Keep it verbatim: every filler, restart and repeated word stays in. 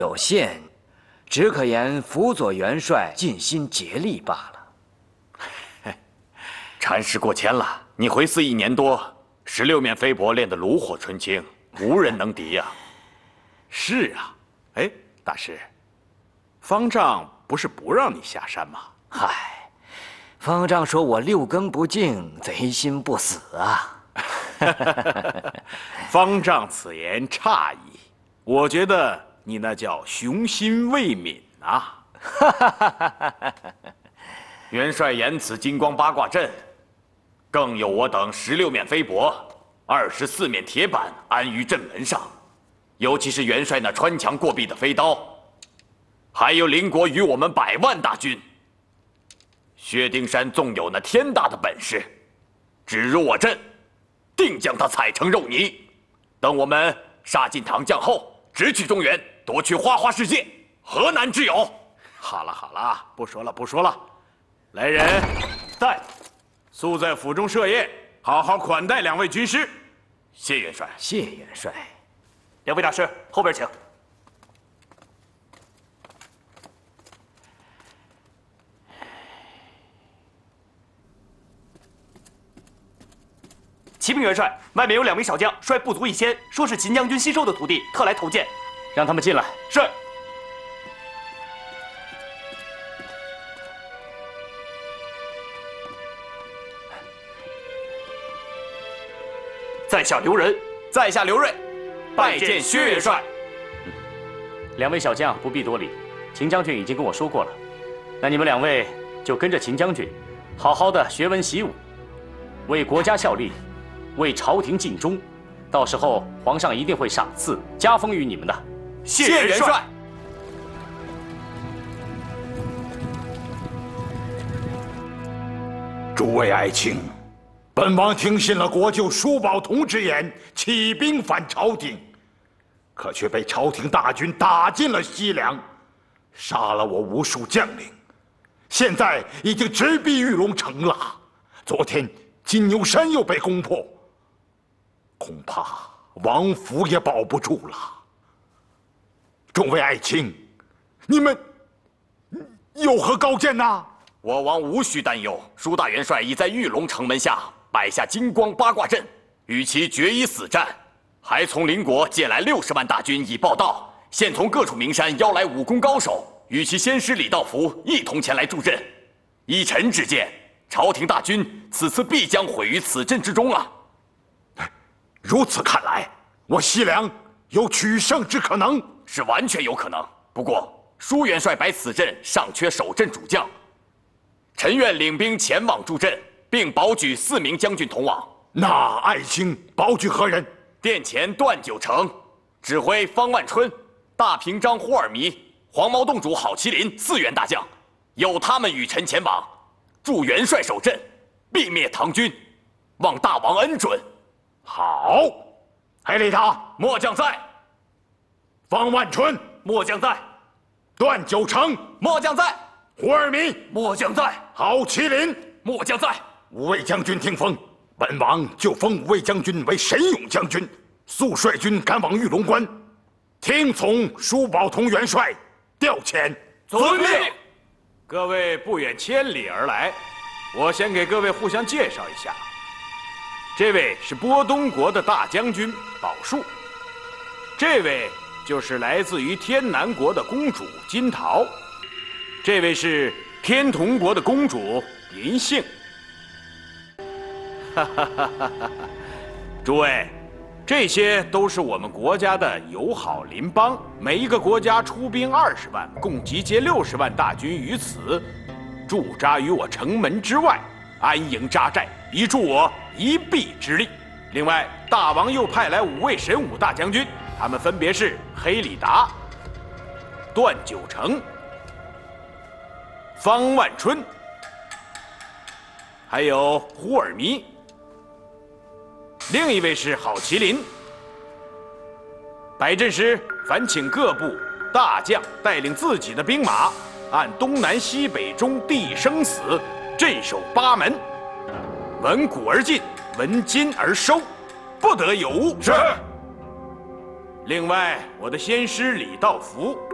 有限，只可言辅佐元帅尽心竭力罢了。 禅师过谦了，你回寺一年多，十六面飞帛练得炉火纯青，无人能敌呀。 是啊，哎，大师，方丈不是不让你下山吗？ 嗨，方丈说我六根不净，贼心不死啊。 方丈此言差矣，我觉得你那叫雄心未泯啊！ 元帅言此金光八卦阵，更有我等十六面飞帛、二十四面铁板安于阵门上，尤其是元帅那穿墙过壁的飞刀，还有邻国与我们百万大军。薛丁山纵有那天大的本事，只入我阵，定将他踩成肉泥。等我们杀进唐将后，直取中原，夺取花花世界，何难之有？ 好了好了，不说了不说了。来人， 在。 速在府中设宴，好好款待两位军师。 谢元帅。 谢元帅。 两位大师，后边请。启禀元帅，外面有两名小将率部族一千，说是秦将军新收的徒弟，特来投见。 让他们进来。 是。在下刘仁， 在下刘瑞， 拜见薛元帅。 嗯，两位小将不必多礼，秦将军已经跟我说过了。那你们两位就跟着秦将军，好好的学文习武，为国家效力。为朝廷尽忠，到时候皇上一定会赏赐加封于你们的。 谢元帅。 诸位爱卿，本王听信了国舅舒宝同之言，起兵反朝廷，可却被朝廷大军打进了西凉，杀了我无数将领，现在已经直逼玉龙城了。昨天金牛山又被攻破。恐怕王府也保不住了。众位爱卿，你们有何高见呐？ 我王无需担忧，舒大元帅已在玉龙城门下摆下金光八卦阵，与其决一死战，还从邻国借来六十万大军以报到，现从各处名山邀来武功高手，与其先师李道福一同前来助阵。依臣之见，朝廷大军此次必将毁于此阵之中啊！ 如此看来，我西凉有取胜之可能， 是完全有可能。不过，舒元帅摆此阵尚缺守阵主将，臣愿领兵前往助阵，并保举四名将军同往。 那爱卿保举何人？ 殿前段九成，指挥方万春、大平章霍尔弥、黄毛洞主郝麒麟四员大将，有他们与臣前往，助元帅守阵，必灭唐军，望大王恩准。 好，黑里塔， 末将在； 方万春， 末将在； 段九成， 末将在； 胡尔弥， 末将在； 郝麒麟， 末将在。 五位将军听封，本王就封五位将军为神勇将军，速率军赶往玉龙关，听从舒宝同元帅调遣。 遵命。 各位不远千里而来，我先给各位互相介绍一下。这位是波东国的大将军宝树，这位就是来自于天南国的公主金桃，这位是天童国的公主银杏。哈哈哈哈哈！诸位，这些都是我们国家的友好邻邦，每一个国家出兵二十万，共集结六十万大军于此，驻扎于我城门之外，安营扎寨，以助我一臂之力。另外，大王又派来五位神武大将军，他们分别是黑里达、段九成、方万春，还有胡尔弥。另一位是郝麒麟。摆阵时，烦请各部大将带领自己的兵马，按东南西北中地生死，镇守八门，闻鼓而进，闻金而收，不得有误。 是。 另外，我的先师李道福